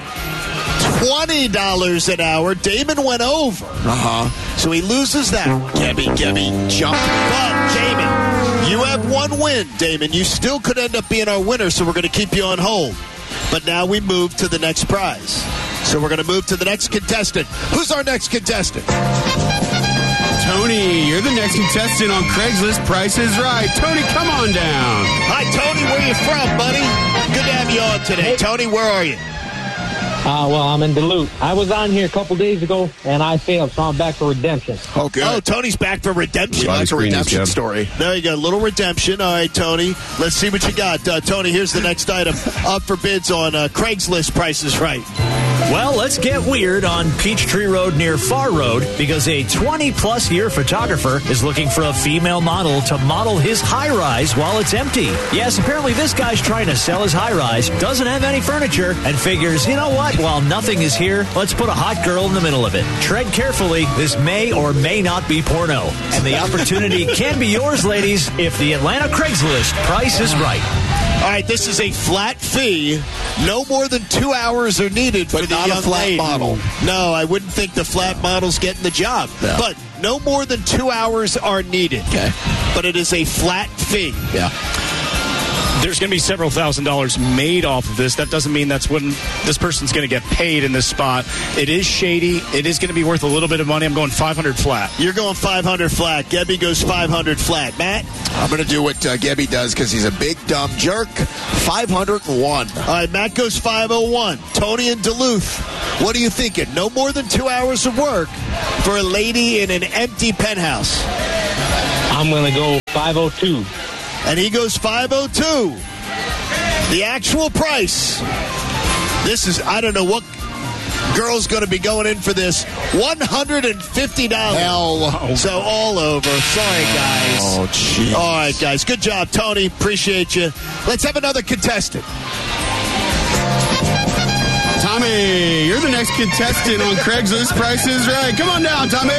$20 an hour. Damon went over. So he loses that. Gebby jumped. But, Damon, you have one win, Damon. You still could end up being our winner, so we're going to keep you on hold. But now we move to the next prize. So we're going to move to the next contestant. Who's our next contestant? Tony, you're the next contestant on Craigslist Price is Right. Tony, come on down. Hi, Tony. Where you from, buddy? Good to have you on today. Tony, where are you? Well, I'm in Duluth. I was on here a couple days ago, and I failed, so I'm back for redemption. Oh, good. Oh, Tony's back for redemption. That's a redemption story. There you go. Little redemption. All right, Tony. Let's see what you got. Tony, here's the next item up for bids on Craigslist Price is Right. Well, let's get weird on Peachtree Road near Far Road because a 20-plus year photographer is looking for a female model to model his high-rise while it's empty. Yes, apparently this guy's trying to sell his high-rise, doesn't have any furniture, and figures, you know what, while nothing is here, let's put a hot girl in the middle of it. Tread carefully. This may or may not be porno. And the opportunity can be yours, ladies, if the Atlanta Craigslist price is right. All right, this is a flat fee. No more than 2 hours are needed for the not young a flat lady. model. No, I wouldn't think the flat model's getting the job. Yeah. But no more than 2 hours are needed. Okay. But it is a flat fee. Yeah. There's going to be several $1,000s made off of this. That doesn't mean that's when this person's going to get paid in this spot. It is shady. It is going to be worth a little bit of money. I'm going 500 flat. You're going 500 flat. Gebby goes 500 flat. Matt? I'm going to do what Gebby does because he's a big, dumb jerk. 501. All right, Matt goes 501. Tony in Duluth, what are you thinking? No more than 2 hours of work for a lady in an empty penthouse. I'm going to go 502. And he goes 502. The actual price. This is, I don't know what girl's going to be going in for this. $150. Hell. So all over. Sorry, guys. Oh, jeez. All right, guys. Good job, Tony. Appreciate you. Let's have another contestant. Tommy, you're the next contestant on Craigslist Price is Right. Come on down, Tommy.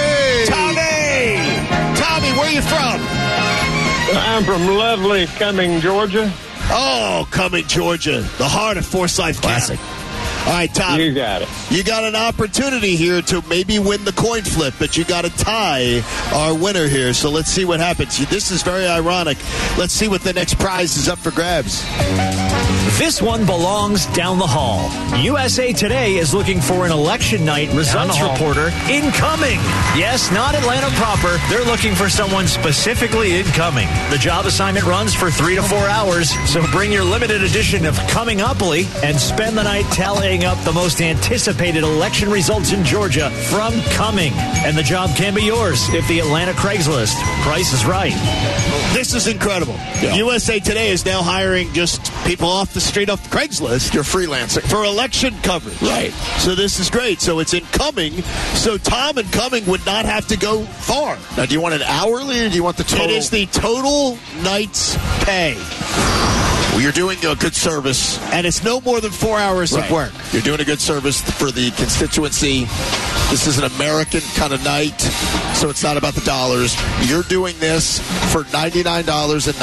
Tommy, where are you from? I'm from lovely Cumming, Georgia. Oh, Cumming, Georgia. The heart of Forsyth Classic. All right, Tom. You got it. You got an opportunity here to maybe win the coin flip, but you got to tie our winner here. So let's see what happens. This is very ironic. Let's see what the next prize is up for grabs. This one belongs down the hall. USA Today is looking for an election night results reporter incoming. Yes, not Atlanta proper. They're looking for someone specifically incoming. The job assignment runs for 3 to 4 hours, so bring your limited edition of Coming-Opoly and spend the night tallying up the most anticipated election results in Georgia from Cumming. And the job can be yours if the Atlanta Craigslist price is right. This is incredible. Yeah. USA Today is now hiring just people off the street off Craigslist. You're freelancing. For election coverage. Right. So this is great. So it's in Cumming. So Tom and Cumming would not have to go far. Now, do you want it hourly or do you want the total? It is the total night's pay. Well, you're doing a good service. And it's no more than 4 hours of work. You're doing a good service for the constituency. This is an American kind of night, so it's not about the dollars. You're doing this for $99.99.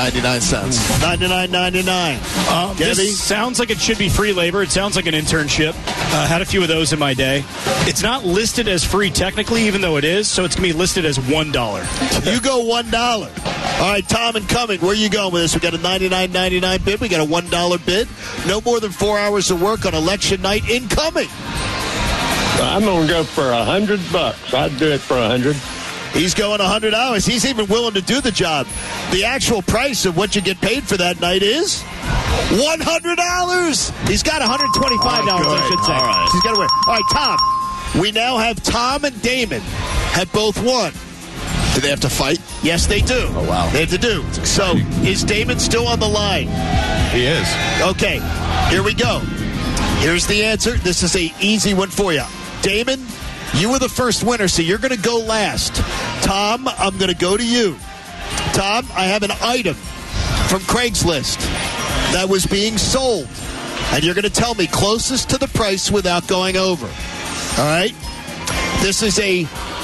$99.99. This sounds like it should be free labor. It sounds like an internship. Had a few of those in my day. It's not listed as free technically, even though it is, so it's going to be listed as $1. You go $1. All right, Tom and Cumming, where are you going with this? We got a $99.99 bid. We got a $1 bid. No more than 4 hours of work on election night incoming. I'm going to go for $100. I'd do it for $100. He's going $100. He's even willing to do the job. The actual price of what you get paid for that night is $100. He's got $125, I should say. All right. He's got to win. All right, Tom. We now have Tom and Damon have both won. Do they have to fight? Yes, they do. Oh, wow. They have to do. So, is Damon still on the line? He is. Okay, here we go. Here's the answer. This is an easy one for you. Damon, you were the first winner, so you're going to go last. Tom, I'm going to go to you. Tom, I have an item from Craigslist that was being sold, and you're going to tell me closest to the price without going over. All right? This is a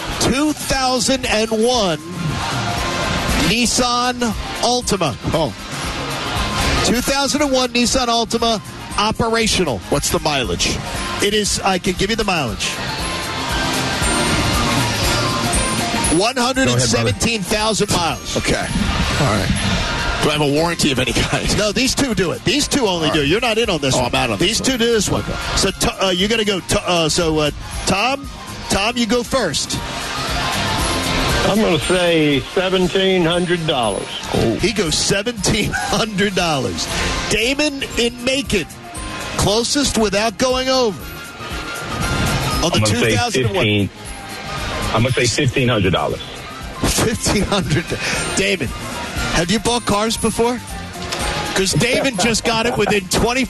2001 Nissan Altima. 2001 Nissan Altima, operational. What's the mileage? It is, I can give you the mileage. 117,000 miles. Okay. All right. Do I have a warranty of any kind? No, these two do it. These two only do. You're not in on this one. I'm out on these this two one. do this one. Okay. So you're going to go. Tom, you go first. I'm going to say $1,700. Oh. He goes $1,700. Damon in Macon, closest without going over. On the 2001. I'm going to say $1,500. $1,500. Damon, have you bought cars before? Because Damon just got it within $25.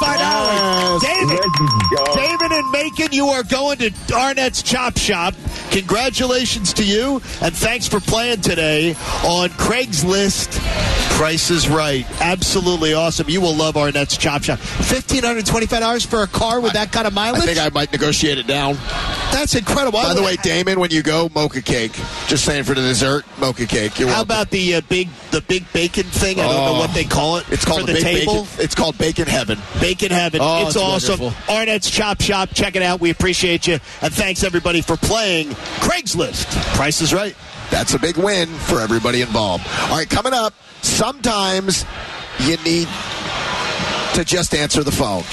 $1,525. David in Macon, you are going to Arnett's Chop Shop. congratulations to you, and thanks for playing today on Craigslist. Price is Right. Absolutely awesome. You will love Arnett's Chop Shop. $1,525 for a car with that kind of mileage? I think I might negotiate it down. That's incredible. By the way, Damon, when you go, mocha cake. Just saying for the dessert, mocha cake. How about the big bacon thing? I don't know what they call it. It's called for the table. Bacon. It's called Bacon Heaven. Bacon Heaven. Oh, it's awesome. Wonderful. Arnett's Chop Shop. Check it out. We appreciate you. And thanks, everybody, for playing Craigslist. Price is Right. That's a big win for everybody involved. All right, coming up, sometimes you need to just answer the phone.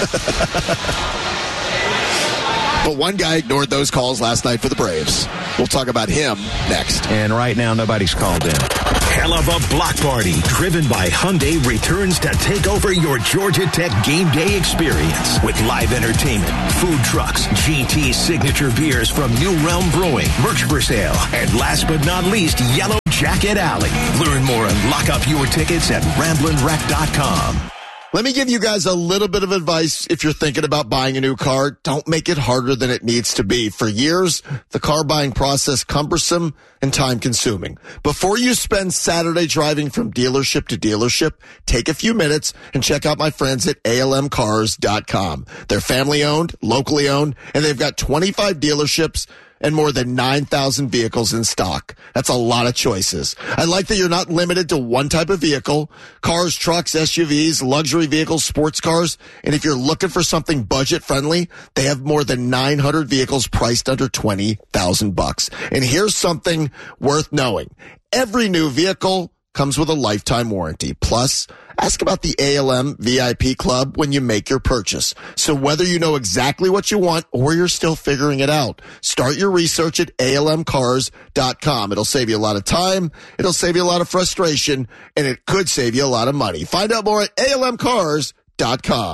But one guy ignored those calls last night for the Braves. We'll talk about him next. And right now, nobody's called in. Hell of a block party driven by Hyundai returns to take over your Georgia Tech game day experience with live entertainment, food trucks, GT signature beers from New Realm Brewing, merch for sale, and last but not least, Yellow Jacket Alley. Learn more and lock up your tickets at RamblinWreck.com. Let me give you guys a little bit of advice if you're thinking about buying a new car. Don't make it harder than it needs to be. For years, the car buying process cumbersome and time-consuming. Before you spend Saturday driving from dealership to dealership, take a few minutes and check out my friends at ALMcars.com. They're family-owned, locally owned, and they've got 25 dealerships and more than 9,000 vehicles in stock. That's a lot of choices. I like that you're not limited to one type of vehicle. Cars, trucks, SUVs, luxury vehicles, sports cars. And if you're looking for something budget friendly, they have more than 900 vehicles priced under $20,000. And here's something worth knowing. Every new vehicle comes with a lifetime warranty. Plus, ask about the ALM VIP Club when you make your purchase. So whether you know exactly what you want or you're still figuring it out, start your research at ALMcars.com. It'll save you a lot of time, it'll save you a lot of frustration, and it could save you a lot of money. Find out more at ALMcars.com.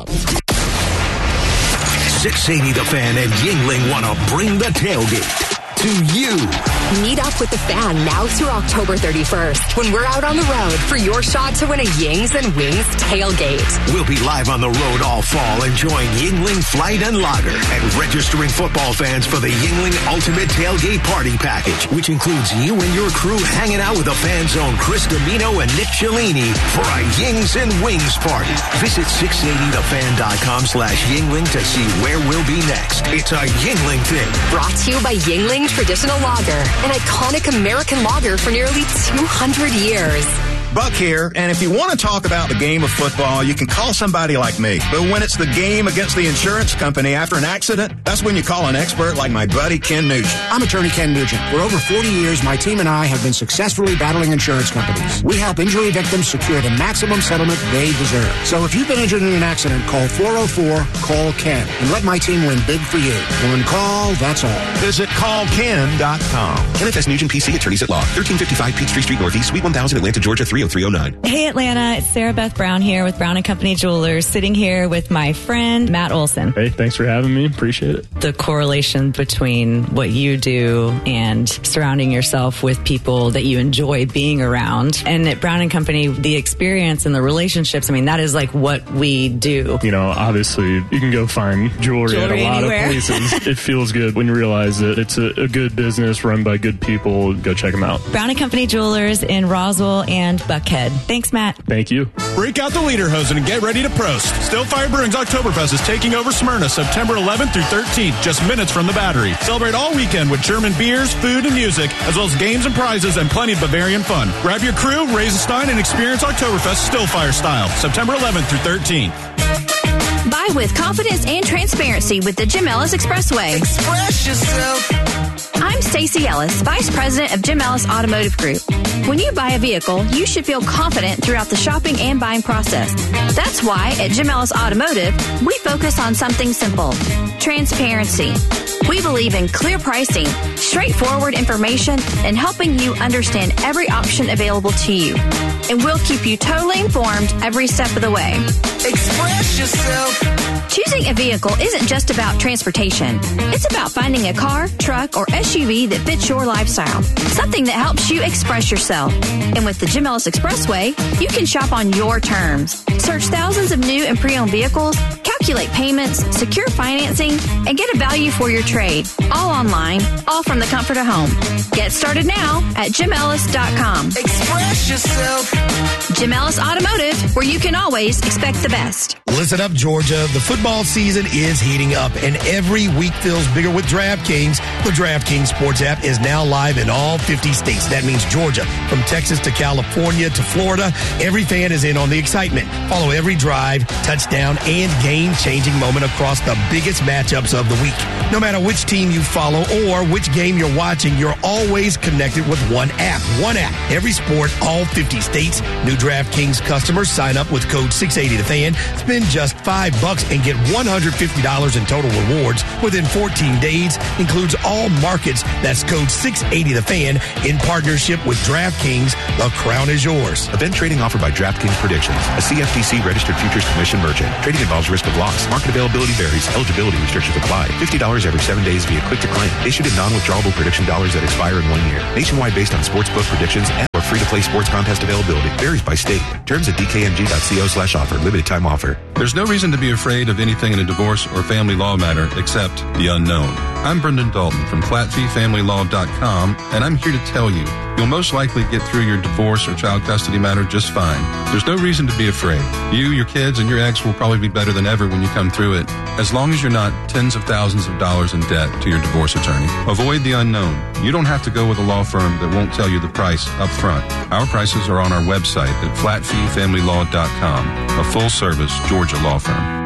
680 The Fan and Yingling want to bring the tailgate to you. Meet up with the Fan now through October 31st when we're out on the road for your shot to win a Yings and Wings tailgate. We'll be live on the road all fall enjoying Yingling Flight and Lager and registering football fans for the Yingling Ultimate Tailgate Party Package, which includes you and your crew hanging out with the Fan Zone Chris Domino and Nick Cellini for a Yings and Wings party. Visit 680thefan.com/Yingling to see where we'll be next. It's a Yingling thing. Brought to you by Yingling Traditional Lager, an iconic American lager for nearly 200 years. Buck here, and if you want to talk about the game of football, you can call somebody like me. But when it's the game against the insurance company after an accident, that's when you call an expert like my buddy Ken Nugent. I'm attorney Ken Nugent. For over 40 years, my team and I have been successfully battling insurance companies. We help injury victims secure the maximum settlement they deserve. So if you've been injured in an accident, call 404-CALL-KEN and let my team win big for you. One call, that's all. Visit callken.com. NFS Nugent PC, attorneys at law. 1355 Peachtree Street Northeast, Suite 1000, Atlanta, Georgia 30309. Hey Atlanta, it's Sarah Beth Brown here with Brown & Company Jewelers, sitting here with my friend Matt Olson. Hey, thanks for having me. Appreciate it. The correlation between what you do and surrounding yourself with people that you enjoy being around. And at Brown & Company, the experience and the relationships, I mean, that is like what we do. You know, obviously, you can go find jewelry at a lot anywhere. of places. It feels good when you realize that it's a good business run by good people. Go check them out. Brown & Company Jewelers in Roswell and Buckhead. Thanks, Matt. Thank you. Break out the lederhosen and get ready to proast. Stillfire Brewing's Oktoberfest is taking over Smyrna September 11th through 13th, just minutes from the Battery. Celebrate all weekend with German beers, food, and music, as well as games and prizes and plenty of Bavarian fun. Grab your crew, raise a stein, and experience Oktoberfest Stillfire style, September 11th through 13th. Buy with confidence and transparency with the Jim Ellis Expressway. Express yourself. I'm Stacey Ellis, Vice President of Jim Ellis Automotive Group. When you buy a vehicle, you should feel confident throughout the shopping and buying process. That's why at Jim Ellis Automotive, we focus on something simple: transparency. We believe in clear pricing, straightforward information, and helping you understand every option available to you. And we'll keep you totally informed every step of the way. Express yourself. Choosing a vehicle isn't just about transportation. It's about finding a car, truck, or SUV that fits your lifestyle. Something that helps you express yourself. And with the Jim Ellis Expressway, you can shop on your terms. Search thousands of new and pre-owned vehicles, calculate calculate payments, secure financing, and get a value for your trade. All online, all from the comfort of home. Get started now at JimEllis.com. Express yourself. Jim Ellis Automotive, where you can always expect the best. Listen up, Georgia. The football season is heating up, and every week feels bigger with DraftKings. The DraftKings Sports app is now live in all 50 states. That means Georgia, from Texas to California to Florida. Every fan is in on the excitement. Follow every drive, touchdown, and game-changing moment across the biggest matchups of the week. No matter which team you follow or which game you're watching, you're always connected with one app. One app. Every sport, all 50 states. New DraftKings customers sign up with code 680TheFan. Spend just $5 and get $150 in total rewards within 14 days. Includes all markets. That's code 680TheFan in partnership with DraftKings. The crown is yours. Event trading offered by DraftKings Predictions, a CFTC registered futures commission merchant. Trading involves risk of loss. Market availability varies. Eligibility restrictions apply. $50 every 7 days via click to claim. Issued in non-withdrawable prediction dollars that expire in 1 year. Nationwide based on sportsbook predictions and or free-to-play sports contest availability. Varies by state. Terms at dkng.co/offer. Limited time offer. There's no reason to be afraid of anything in a divorce or family law matter except the unknown. I'm Brendan Dalton from FlatFeeFamilyLaw.com, and I'm here to tell you, you'll most likely get through your divorce or child custody matter just fine. There's no reason to be afraid. You, your kids, and your ex will probably be better than ever when you come through it, as long as you're not tens of thousands of dollars in debt to your divorce attorney. Avoid the unknown. You don't have to go with a law firm that won't tell you the price up front. Our prices are on our website at FlatFeeFamilyLaw.com, a full-service Georgia law firm.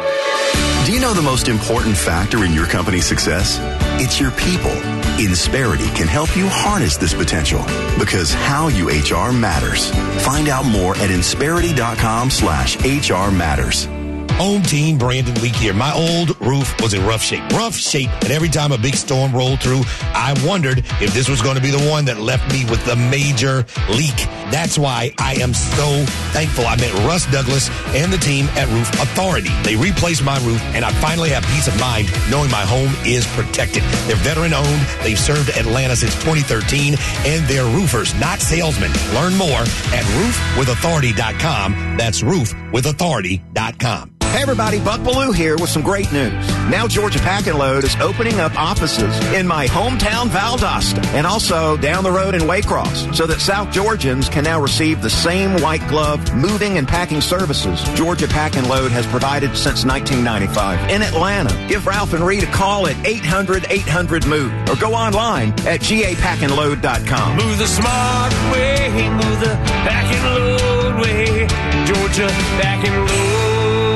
Do you know the most important factor in your company's success? It's your people. Insperity can help you harness this potential because how you HR matters. Find out more at Insperity.com/HR matters. Home team, Brandon Leak here. My old roof was in rough shape. And every time a big storm rolled through, I wondered if this was going to be the one that left me with the major leak. That's why I am so thankful I met Russ Douglas and the team at Roof Authority. They replaced my roof, and I finally have peace of mind knowing my home is protected. They're veteran-owned. They've served Atlanta since 2013, and they're roofers, not salesmen. Learn more at roofwithauthority.com. That's roofwithauthority.com. Hey everybody, Buck Bellew here with some great news. Now Georgia Pack and Load is opening up offices in my hometown Valdosta and also down the road in Waycross so that South Georgians can now receive the same white glove moving and packing services Georgia Pack and Load has provided since 1995. In Atlanta, give Ralph and Reed a call at 800-800-MOVE or go online at gapackandload.com. Move the smart way, move the pack and load way. Georgia Pack and Load.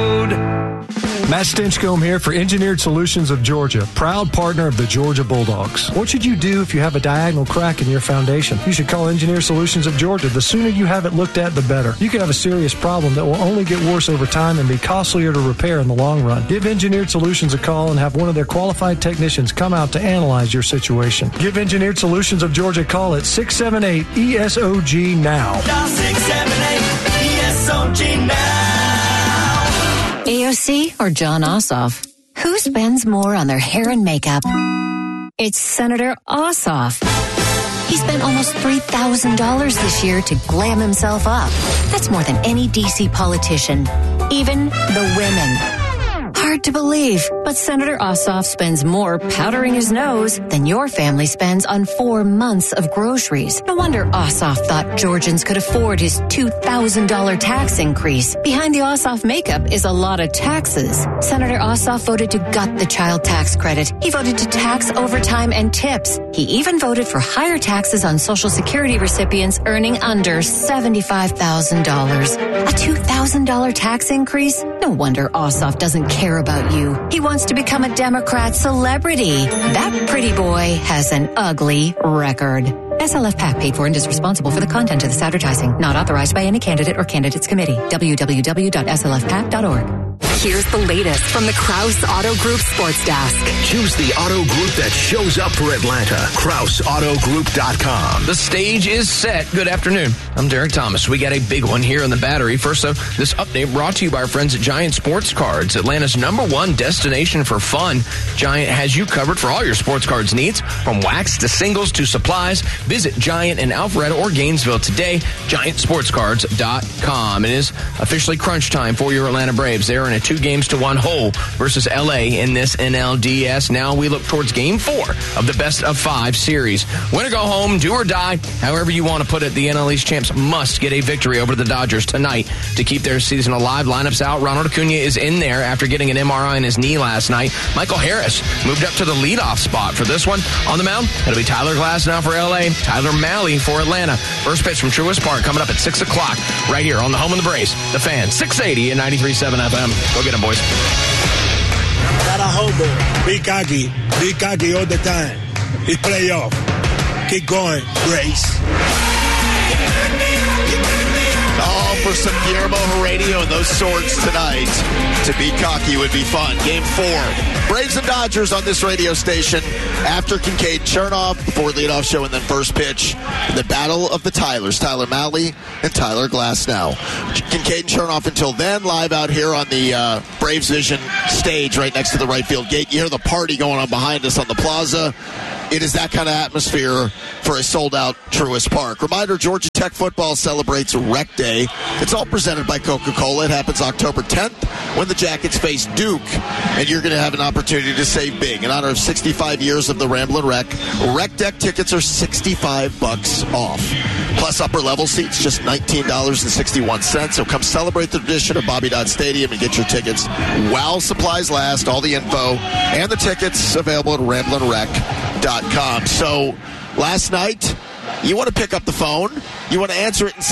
Matt Stinchcomb here for Engineered Solutions of Georgia, proud partner of the Georgia Bulldogs. What should you do if you have a diagonal crack in your foundation? You should call Engineered Solutions of Georgia. The sooner you have it looked at, the better. You could have a serious problem that will only get worse over time and be costlier to repair in the long run. Give Engineered Solutions a call and have one of their qualified technicians come out to analyze your situation. Give Engineered Solutions of Georgia a call at 678-ESOG now. Dial 678-ESOG now. AOC or John Ossoff? Who spends more on their hair and makeup? It's Senator Ossoff. He spent almost $3,000 this year to glam himself up. That's more than any D.C. politician, even the women. Hard to believe, but Senator Ossoff spends more powdering his nose than your family spends on 4 months of groceries. No wonder Ossoff thought Georgians could afford his $2,000 tax increase. Behind the Ossoff makeup is a lot of taxes. Senator Ossoff voted to gut the child tax credit. He voted to tax overtime and tips. He even voted for higher taxes on Social Security recipients earning under $75,000. A $2,000 tax increase? No wonder Ossoff doesn't care about you. He wants to become a Democrat celebrity. That pretty boy has an ugly record. SLF PAC paid for and is responsible for the content of this advertising. Not authorized by any candidate or candidates committee. www.slfpac.org. Here's the latest from the Krause Auto Group Sports Desk. Choose the auto group that shows up for Atlanta. KrauseAutoGroup.com. The stage is set. Good afternoon. I'm Derek Thomas. We got a big one here in the Battery. First up, this update brought to you by our friends at Giant Sports Cards, Atlanta's #1 destination for fun. Giant has you covered for all your sports cards needs, from wax to singles to supplies. Visit Giant in Alpharetta or Gainesville today. GiantSportsCards.com. It is officially crunch time for your Atlanta Braves. They're in a 2-1 hole versus LA in this NLDS. Now we look towards Game 4 of the best of 5 series. Win or go home, do or die, however you want to put it, the NL East champs must get a victory over the Dodgers tonight to keep their season alive. Lineups out. Ronald Acuna is in there after getting an MRI in his knee last night. Michael Harris moved up to the leadoff spot for this one. On the mound, it'll be Tyler Glasnow for LA, Tyler Mahle for Atlanta. First pitch from Truist Park coming up at 6 o'clock right here on the home of the Braves. The Fan, 680 and 93.7 FM. Go get them, boys. Not a homo. Be cocky all the time. It's playoff. Keep going, Braves. All for some Guillermo Heredia and those swords tonight. To be cocky would be fun. Game 4. Braves and Dodgers on this radio station after Kincaid Chernoff, before leadoff show, and then first pitch. The battle of the Tylers. Tyler Mahle and Tyler Glasnow. Kincaid and Chernoff until then, live out here on the Braves Vision stage right next to the right field gate. You hear the party going on behind us on the plaza. It is that kind of atmosphere for a sold-out Truist Park. Reminder, Georgia Tech football celebrates Rec Day. It's all presented by Coca-Cola. It happens October 10th when the Jackets face Duke, and you're going to have an opportunity to save big. In honor of 65 years of the Ramblin' Wreck, Rec Deck tickets are $65 off. Plus upper-level seats, just $19.61. So come celebrate the tradition of Bobby Dodd Stadium and get your tickets while supplies last. All the info and the tickets available at RamblinWreck.com. So last night, you want to pick up the phone, you want to answer it and say,